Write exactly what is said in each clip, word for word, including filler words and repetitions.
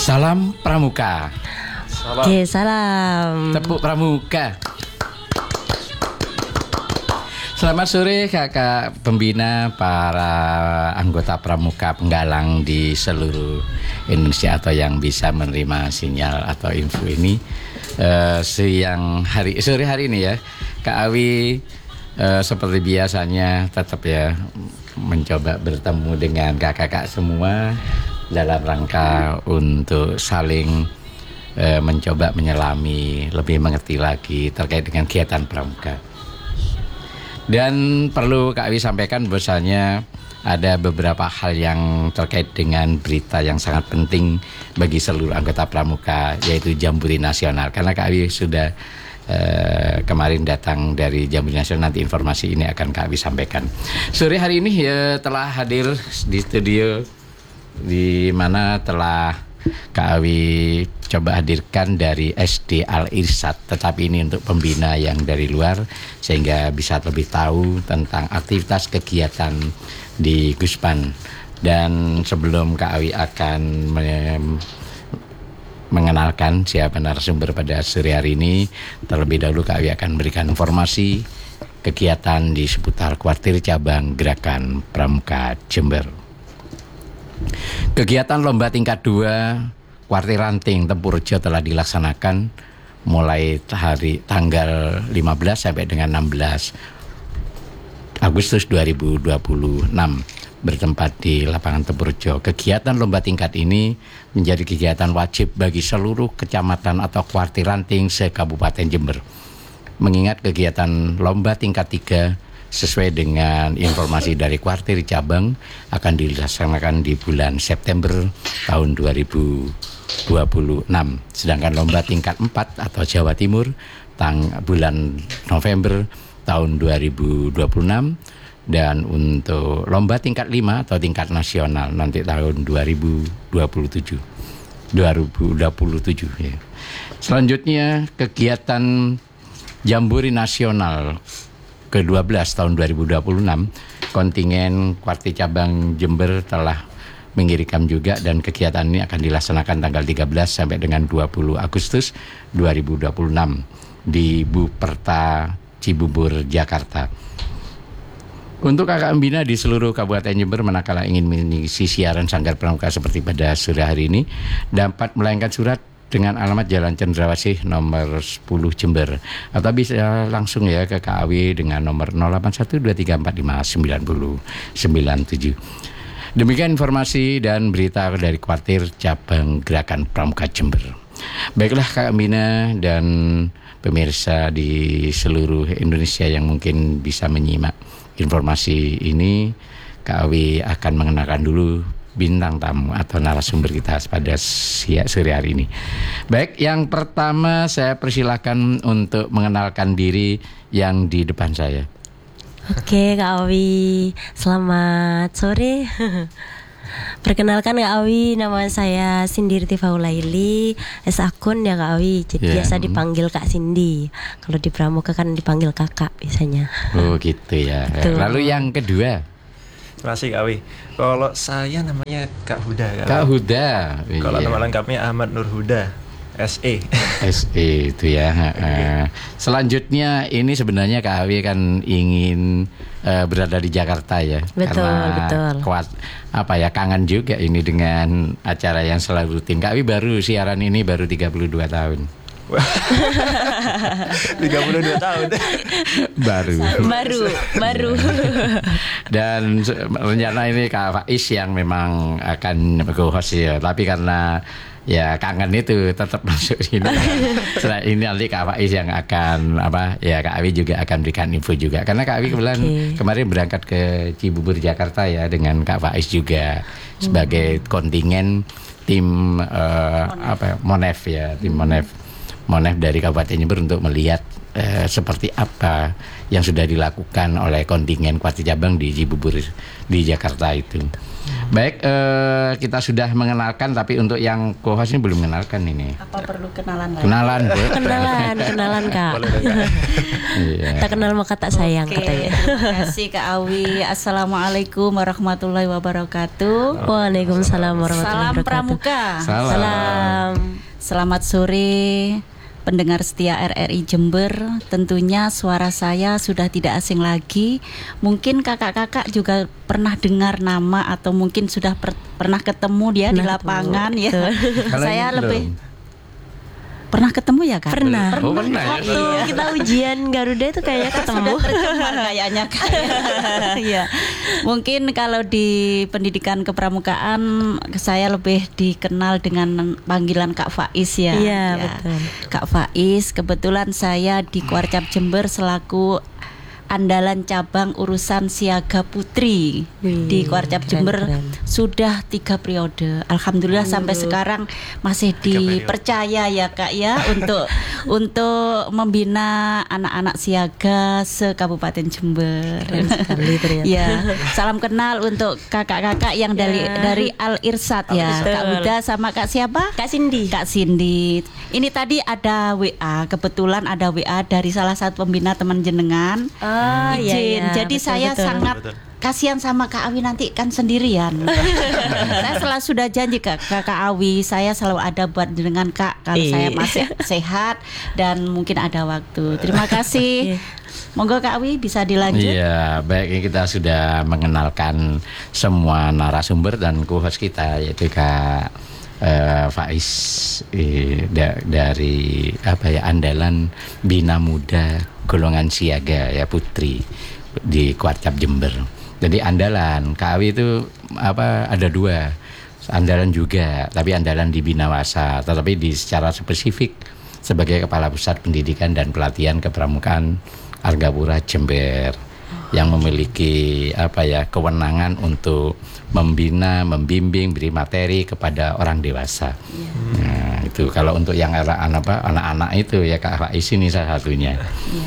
Salam Pramuka. Salam. Oke, salam. Tepuk Pramuka. Selamat sore kakak pembina, para anggota Pramuka penggalang di seluruh Indonesia atau yang bisa menerima sinyal atau info ini. Uh, siang hari, sore hari ini ya, Kak Awi uh, seperti biasanya tetap ya mencoba bertemu dengan kakak-kakak semua dalam rangka untuk saling uh, mencoba menyelami, lebih mengerti lagi terkait dengan kegiatan Pramuka. Dan perlu Kak Awi sampaikan bahwasanya ada beberapa hal yang terkait dengan berita yang sangat penting bagi seluruh anggota Pramuka, yaitu Jambore Nasional. Karena Kak Awi sudah eh, kemarin datang dari Jambore Nasional, nanti informasi ini akan Kak Awi sampaikan. Sore hari ini ya telah hadir di studio, di mana telah Kak Awi coba hadirkan dari S D Al Irsyad, tetapi ini untuk pembina yang dari luar sehingga bisa lebih tahu tentang aktivitas kegiatan di Guspan. Dan sebelum Kak Awi akan me- mengenalkan siapa narasumber pada sore hari ini, terlebih dahulu Kak Awi akan memberikan informasi kegiatan di seputar kuartir cabang Gerakan Pramuka Jember. Kegiatan lomba tingkat dua kuartir ranting Tempurjo telah dilaksanakan mulai hari tanggal lima belas sampai dengan enam belas Agustus dua ribu dua puluh enam bertempat di lapangan Tempurjo. Kegiatan lomba tingkat ini menjadi kegiatan wajib bagi seluruh kecamatan atau kuartir ranting se-Kabupaten Jember. Mengingat kegiatan lomba tingkat tiga sesuai dengan informasi dari kuartir cabang akan dilaksanakan di bulan September tahun dua ribu dua puluh enam. Sedangkan lomba tingkat empat atau Jawa Timur tang bulan November tahun dua ribu dua puluh enam, dan untuk lomba tingkat lima atau tingkat nasional nanti tahun dua ribu dua puluh tujuh. Ya. Selanjutnya kegiatan Jambore Nasional ke dua belas tahun dua ribu dua puluh enam, kontingen kuartir cabang Jember telah mengirimkan juga, dan kegiatan ini akan dilaksanakan tanggal tiga belas sampai dengan dua puluh Agustus dua ribu dua puluh enam di Buperta Cibubur, Jakarta. Untuk kakak pembina di seluruh Kabupaten Jember manakala ingin mengisi siaran Sanggar Pramuka seperti pada sore hari ini, dapat melayangkan surat dengan alamat Jalan Cendrawasih nomor sepuluh Jember, atau bisa langsung ya ke Kak Awi dengan nomor nol delapan satu dua tiga empat lima sembilan nol sembilan tujuh. Demikian informasi dan berita dari kuartir cabang Gerakan Pramuka Jember. Baiklah Kak Mina dan pemirsa di seluruh Indonesia yang mungkin bisa menyimak informasi ini, Kak Awi akan mengenalkan dulu bintang tamu atau narasumber kita pada sore hari ini. Baik, yang pertama saya persilakan untuk mengenalkan diri yang di depan saya. Oke Kak Awi, selamat sore. Perkenalkan Kak Awi, nama saya Cindy Faulaili, S akun ya Kak Awi, jadi yeah. biasa dipanggil Kak Cindy. Kalau di Pramuka kan dipanggil kakak biasanya. Oh gitu ya. Betul. Lalu yang kedua. Terima kasih Kak Awi. Kalau saya namanya Kak Huda. Kak, Kak Huda. Kalau iya. nama lengkapnya Ahmad Nur Huda, S E. S E itu ya. Okay. Selanjutnya ini sebenarnya Kak Awi kan ingin uh, berada di Jakarta ya. Betul, karena betul. Kuat apa ya, kangen juga ini dengan acara yang selalu rutin. Kak Awi baru siaran ini baru tiga puluh dua tahun. tiga puluh dua tahun baru baru baru dan rencana ini Kak Faiz yang memang akan co-host ya, tapi karena ya kangen itu tetap masuk sini. Setelah ini nanti Kak Faiz yang akan apa ya, Kak Awi juga akan berikan info juga, karena Kak Awi kebetulan okay. kemarin berangkat ke Cibubur Jakarta ya dengan Kak Faiz juga hmm. sebagai kontingen tim uh, apa Monef ya, tim Monef Monef dari Kabupaten Jember untuk melihat eh, seperti apa yang sudah dilakukan oleh kontingen kuartir cabang di Cibubur di Jakarta itu. Baik, eh, kita sudah mengenalkan, tapi untuk yang co-host ini belum mengenalkan ini. Apa perlu kenalan lagi? Kenalan, Bu. Kenalan, kenalan Kak. Iya. Tak kenal maka tak sayang Oke, katanya. terima kasih Kak Awi. Assalamualaikum warahmatullahi wabarakatuh. Waalaikumsalam warahmatullahi Salam wabarakatuh. Pramuka. Salam. Salam. Selamat sore pendengar setia R R I Jember. Tentunya suara saya sudah tidak asing lagi. Mungkin kakak-kakak juga pernah dengar nama atau mungkin sudah per- pernah ketemu dia di Pernah lapangan ketemu, ya. betul. Kalau Saya ini lebih belum. pernah ketemu ya Kak? Pernah. Oh, pernah ya? Waktu kita ujian Garuda itu kayaknya ketemu. Sudah tercemar kayaknya Kak. Iya. Mungkin kalau di pendidikan kepramukaan saya lebih dikenal dengan panggilan Kak Faiz ya. Iya, Ya. betul. Kak Faiz, kebetulan saya di Kuarcap Jember selaku andalan cabang urusan siaga putri Wih, di Kuarcap keren, Jember keren. sudah tiga periode. Alhamdulillah sampai sekarang masih dipercaya ya Kak ya untuk untuk membina anak-anak siaga se Kabupaten Jember. Keren sekali ternyata. Ya, salam kenal untuk kakak-kakak yang dari Ya. dari Al Irsad ya, Betul. Kak Huda sama Kak siapa? Kak Cindy. Kak Cindy. Ini tadi ada W A, kebetulan ada W A dari salah satu pembina teman jenengan. Oh, iya, Izin. iya. Jadi Betul, saya betul. sangat Betul. kasihan sama Kak Awi nanti kan sendirian. Saya selalu sudah janji ke ke Kak Awi, saya selalu ada buat dengan Kak kalau Iya. saya masih sehat dan mungkin ada waktu. Terima kasih. Monggo Kak Awi bisa dilanjut. Iya, baik, ini kita sudah mengenalkan semua narasumber dan co-host kita, yaitu Kak eh, Faiz eh, da- dari apa ya, andalan Bina Muda golongan siaga ya putri di Kuarcap Jember. Jadi andalan Kak Awi itu apa, ada dua andalan juga, tapi andalan di Binawasa, tetapi di secara spesifik sebagai Kepala Pusat Pendidikan dan Pelatihan Kepramukaan Argapura Jember yang memiliki apa ya, kewenangan untuk membina, membimbing, beri materi kepada orang dewasa. Nah, itu kalau untuk yang anak-anak apa, anak-anak itu ya Kak Faiz ini salah satunya.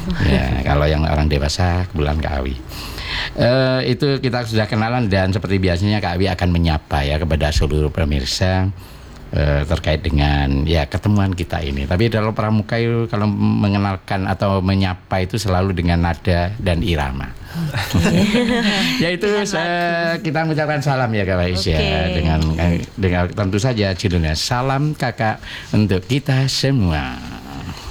Ya, kalau yang orang dewasa kebetulan Kak Awi. Eh, itu kita sudah kenalan dan seperti biasanya Kak Awi akan menyapa ya kepada seluruh pemirsa eh, terkait dengan ya ketemuan kita ini. Tapi dalam pramuka itu kalau mengenalkan atau menyapa itu selalu dengan nada dan irama. Ya itu saya, kita mengucapkan salam ya Kak Faiz ya, Oke. dengan dengan tentu saja judulnya salam kakak untuk kita semua.